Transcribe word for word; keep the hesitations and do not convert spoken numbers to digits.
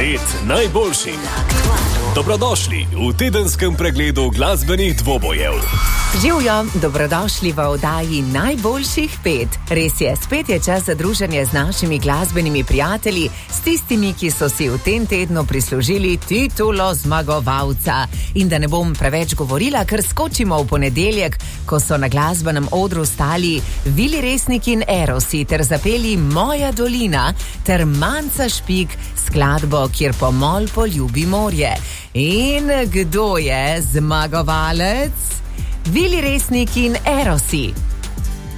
Pet najboljših. Dobrodošli v tedenskem pregledu glasbenih dvobojev. Živjo, dobrodošli v oddaji najboljših pet. Res je, spet je čas za druženje z našimi glasbenimi prijatelji, s tistimi, ki so si v tem tednu prislužili titulo zmagovalca. In da ne bom preveč govorila, ker skočimo v ponedeljek, ko so na glasbenem odru stali Vili Resnik in Erosi ter zapeli Moja dolina ter Manca Špik, skladbo, kjer pomol poljubi morje. In kdo je zmagovalec? Vili Resnik in Erosi.